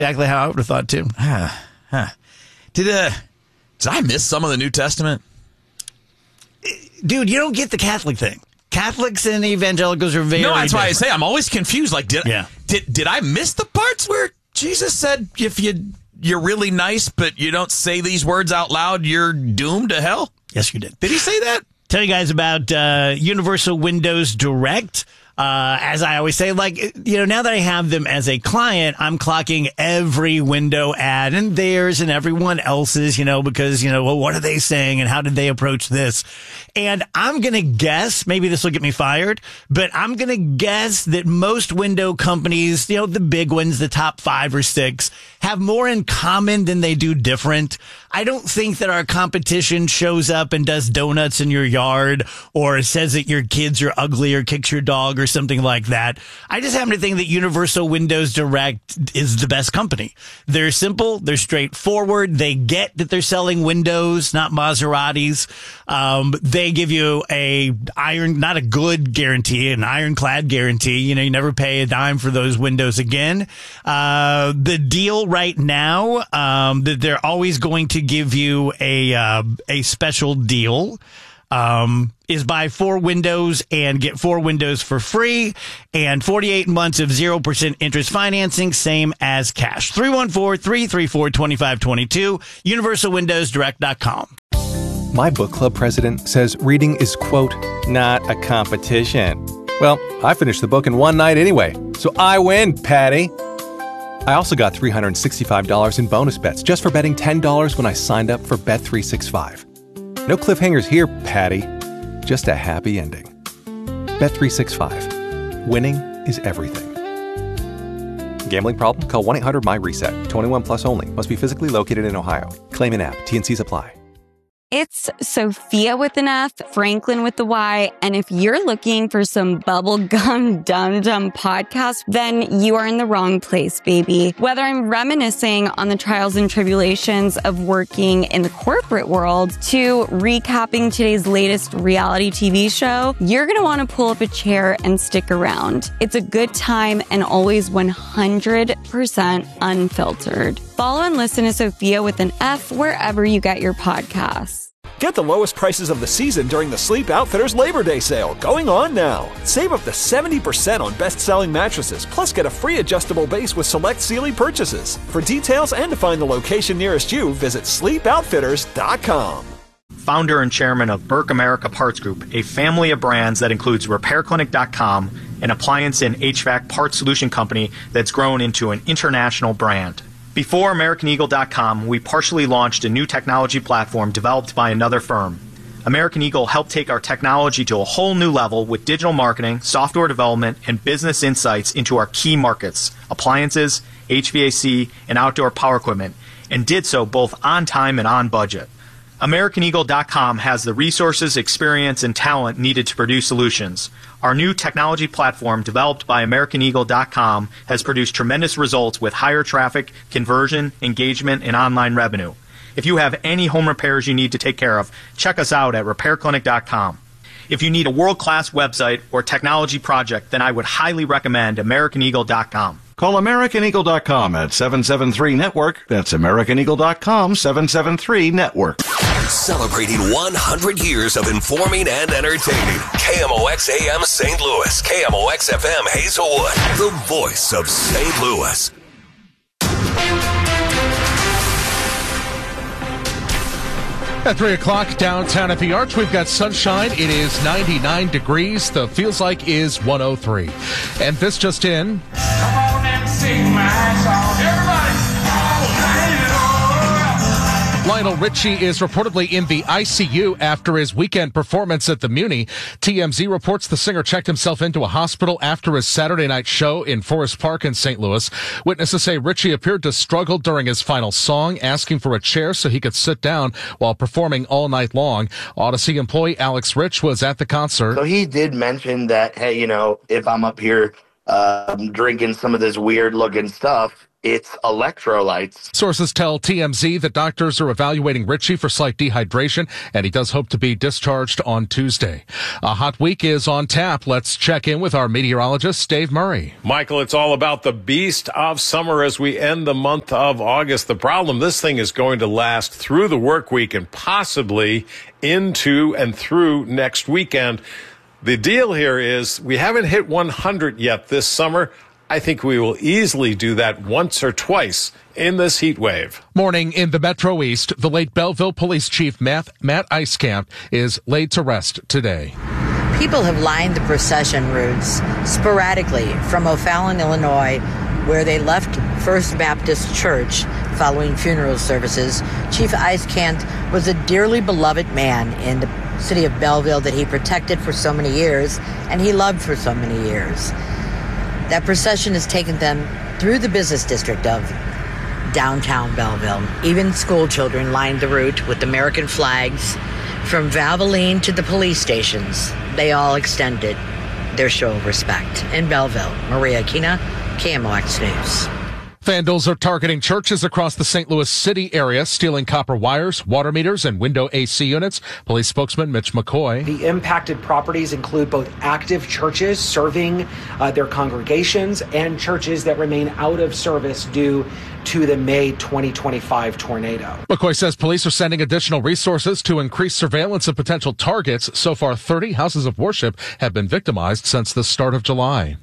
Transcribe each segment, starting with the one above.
exactly how I would have thought too. Did I miss some of the New Testament? Dude, you don't get the Catholic thing. Catholics and evangelicals are very No, that's different. why I say I'm always confused. Like, did I miss the parts where Jesus said, if you're really nice, but you don't say these words out loud, you're doomed to hell? Yes, you did. Did he say that? Tell you guys about Universal Windows Direct. As I always say, like, now that I have them as a client, I'm clocking every window ad and theirs and everyone else's, because, well, what are they saying and how did they approach this? And I'm going to guess, maybe this will get me fired, but I'm going to guess that most window companies, the big ones, the top 5 or 6, have more in common than they do different. I don't think that our competition shows up and does donuts in your yard or says that your kids are ugly or kicks your dog or something like that. I just happen to think that Universal Windows Direct is the best company. They're simple. They're straightforward. They get that they're selling windows, not Maseratis. They give you not a good guarantee, an ironclad guarantee. You never pay a dime for those windows again. The deal right now, that they're always going to give you a special deal, is buy 4 windows and get 4 windows for free and 48 months of 0% interest financing, same as cash. 314-334-2522, universalwindowsdirect.com. My book club president says reading is, quote, not a competition. Well, I finished the book in one night anyway, so I win, Patty. I also got $365 in bonus bets just for betting $10 when I signed up for Bet365. No cliffhangers here, Patty. Just a happy ending. Bet365. Winning is everything. Gambling problem? Call 1-800-MY-RESET. 21 plus only. Must be physically located in Ohio. Claim in app. T&Cs apply. It's Sophia with an F, Franklin with the Y, and if you're looking for some bubblegum dum-dum podcast, then you are in the wrong place, baby. Whether I'm reminiscing on the trials and tribulations of working in the corporate world to recapping today's latest reality TV show, you're going to want to pull up a chair and stick around. It's a good time and always 100% unfiltered. Follow and listen to Sophia with an F wherever you get your podcasts. Get the lowest prices of the season during the Sleep Outfitters Labor Day sale, going on now. Save up to 70% on best-selling mattresses, plus get a free adjustable base with select Sealy purchases. For details and to find the location nearest you, visit sleepoutfitters.com. Founder and chairman of Burke America Parts Group, a family of brands that includes RepairClinic.com, an appliance and HVAC parts solution company that's grown into an international brand. Before AmericanEagle.com, we partially launched a new technology platform developed by another firm. American Eagle helped take our technology to a whole new level with digital marketing, software development, and business insights into our key markets, appliances, HVAC, and outdoor power equipment, and did so both on time and on budget. AmericanEagle.com has the resources, experience, and talent needed to produce solutions. Our new technology platform, developed by AmericanEagle.com, has produced tremendous results with higher traffic, conversion, engagement, and online revenue. If you have any home repairs you need to take care of, check us out at RepairClinic.com. If you need a world-class website or technology project, then I would highly recommend AmericanEagle.com. Call AmericanEagle.com at 773-NETWORK. That's AmericanEagle.com, 773-NETWORK. Celebrating 100 years of informing and entertaining. KMOX AM St. Louis. KMOX FM Hazelwood. The voice of St. Louis. At 3 o'clock downtown at the Arch, we've got sunshine. It is 99 degrees. The feels like is 103. And this just in. Come on and sing my song. Everybody. Lionel Richie is reportedly in the ICU after his weekend performance at the Muni. TMZ reports the singer checked himself into a hospital after his Saturday night show in Forest Park in St. Louis. Witnesses say Richie appeared to struggle during his final song, asking for a chair so he could sit down while performing all night long. Odyssey employee Alex Rich was at the concert. So he did mention that, hey, if I'm up here drinking some of this weird looking stuff, It's electrolytes. Sources tell TMZ that doctors are evaluating Richie for slight dehydration, and he does hope to be discharged on Tuesday. A hot week is on tap. Let's check in with our meteorologist, Dave Murray. Michael, it's all about the beast of summer as we end the month of August. The problem, this thing is going to last through the work week and possibly into and through next weekend. The deal here is we haven't hit 100 yet this summer. I think we will easily do that once or twice in this heat wave. Morning in the Metro East, the late Belleville Police Chief Matt Eiskamp is laid to rest today. People have lined the procession routes sporadically from O'Fallon, Illinois, where they left First Baptist Church following funeral services. Chief Eiskamp was a dearly beloved man in the city of Belleville that he protected for so many years and he loved for so many years. That procession has taken them through the business district of downtown Belleville. Even school children lined the route with American flags. From Valvoline to the police stations, they all extended their show of respect. In Belleville, Maria Aquina, KMOX News. Vandals are targeting churches across the St. Louis City area, stealing copper wires, water meters, and window AC units. Police spokesman Mitch McCoy. The impacted properties include both active churches serving their congregations and churches that remain out of service due to the May 2025 tornado. McCoy says police are sending additional resources to increase surveillance of potential targets. So far, 30 houses of worship have been victimized since the start of July.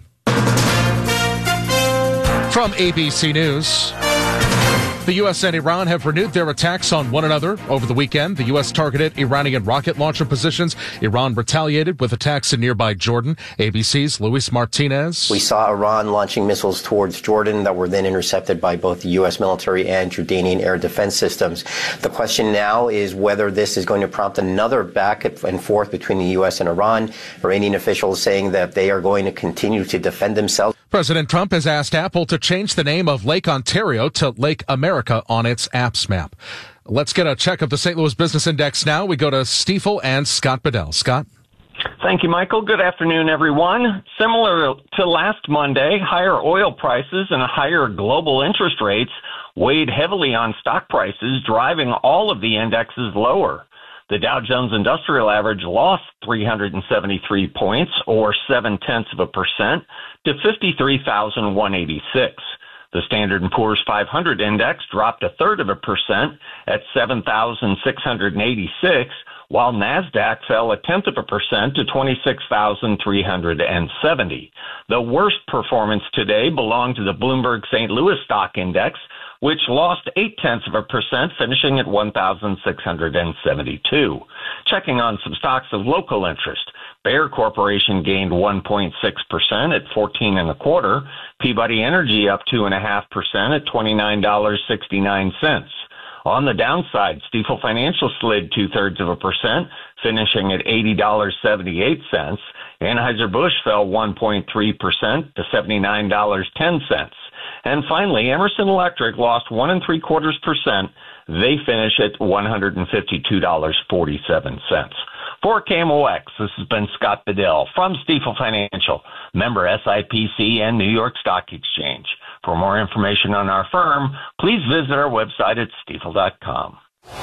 From ABC News, the U.S. and Iran have renewed their attacks on one another over the weekend. The U.S. targeted Iranian rocket launcher positions. Iran retaliated with attacks in nearby Jordan. ABC's Luis Martinez. We saw Iran launching missiles towards Jordan that were then intercepted by both the U.S. military and Jordanian air defense systems. The question now is whether this is going to prompt another back and forth between the U.S. and Iran. Iranian officials saying that they are going to continue to defend themselves. President Trump has asked Apple to change the name of Lake Ontario to Lake America on its apps map. Let's get a check of the St. Louis Business Index now. We go to Stifel and Scott Bedell. Scott? Thank you, Michael. Good afternoon, everyone. Similar to last Monday, higher oil prices and higher global interest rates weighed heavily on stock prices, driving all of the indexes lower. The Dow Jones Industrial Average lost 373 points, or 0.7%, to 53,186. The Standard & Poor's 500 index dropped 0.33% at 7,686, while NASDAQ fell 0.1% to 26,370. The worst performance today belonged to the Bloomberg St. Louis Stock Index, which lost 0.8%, finishing at 1,672. Checking on some stocks of local interest. Bayer Corporation gained 1.6% at 14.25. Peabody Energy up 2.5% at $29.69. On the downside, Stifel Financial slid 0.2%, finishing at $80.78. Anheuser-Busch fell 1.3% to $79.10. And finally, Emerson Electric lost 1.75%. They finish at $152.47. For KMOX, this has been Scott Bedell from Stifel Financial, member SIPC and New York Stock Exchange. For more information on our firm, please visit our website at stifel.com.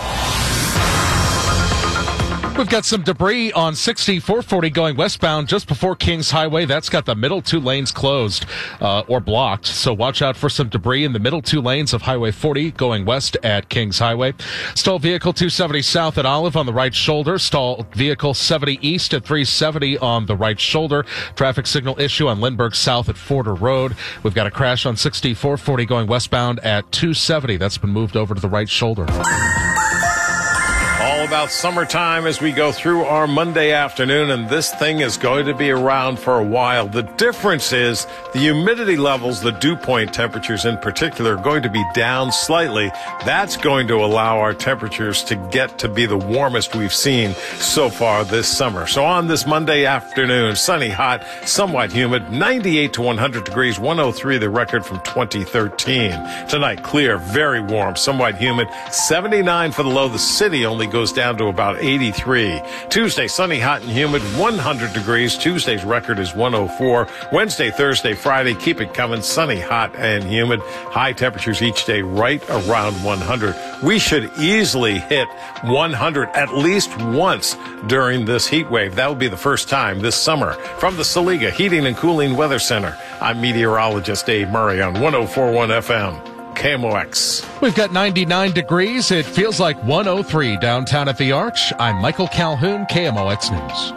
We've got some debris on 6440 going westbound just before Kings Highway. That's got the middle two lanes closed or blocked. So watch out for some debris in the middle two lanes of Highway 40 going west at Kings Highway. Stalled vehicle 270 south at Olive on the right shoulder. Stalled vehicle 70 east at 370 on the right shoulder. Traffic signal issue on Lindbergh south at Forder Road. We've got a crash on 6440 going westbound at 270. That's been moved over to the right shoulder. All about summertime as we go through our Monday afternoon, and this thing is going to be around for a while. The difference is the humidity levels, the dew point temperatures in particular, are going to be down slightly. That's going to allow our temperatures to get to be the warmest we've seen so far this summer. So on this Monday afternoon, sunny, hot, somewhat humid, 98 to 100 degrees, 103 the record from 2013. Tonight, clear, very warm, somewhat humid, 79 for the low. The city only goes down to about 83. Tuesday, sunny, hot, and humid, 100 degrees. Tuesday's record is 104. Wednesday, Thursday, Friday, keep it coming, sunny, hot, and humid. High temperatures each day right around 100. We should easily hit 100 at least once during this heat wave. That will be the first time this summer. From the Saliga Heating and Cooling Weather Center, I'm meteorologist Dave Murray on 104.1 FM. KMOX. We've got 99 degrees. It feels like 103 downtown at the Arch. I'm Michael Calhoun, KMOX News.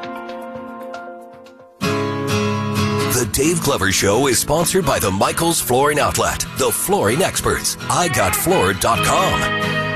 The Dave Glover Show is sponsored by the Michaels Flooring Outlet, the flooring experts. IGotFloored.com.